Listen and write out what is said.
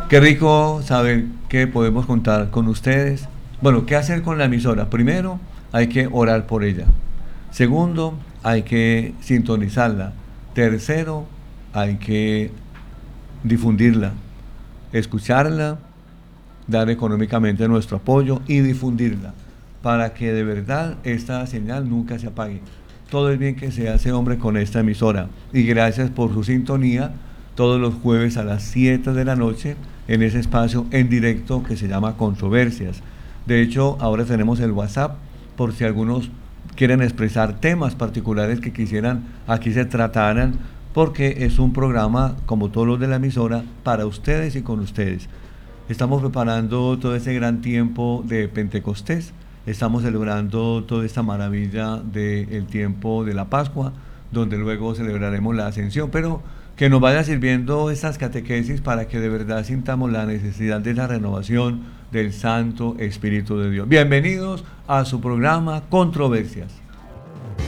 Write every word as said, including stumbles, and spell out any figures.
Qué rico saber que podemos contar con ustedes. Bueno, ¿qué hacer con la emisora? Primero, hay que orar por ella. Segundo, hay que sintonizarla. Tercero, hay que difundirla, escucharla, dar económicamente nuestro apoyo y difundirla para que de verdad esta señal nunca se apague. Todo el bien que se hace, hombre, con esta emisora. Y gracias por su sintonía todos los jueves a las siete de la noche en ese espacio en directo que se llama Controversias. De hecho, ahora tenemos el WhatsApp por si algunos quieren expresar temas particulares que quisieran aquí se trataran, porque es un programa, como todos los de la emisora, para ustedes y con ustedes. Estamos preparando todo ese gran tiempo de Pentecostés, estamos celebrando toda esta maravilla del tiempo de la Pascua, donde luego celebraremos la Ascensión, pero que nos vaya sirviendo estas catequesis para que de verdad sintamos la necesidad de la renovación del Santo Espíritu de Dios. Bienvenidos a su programa Controversias.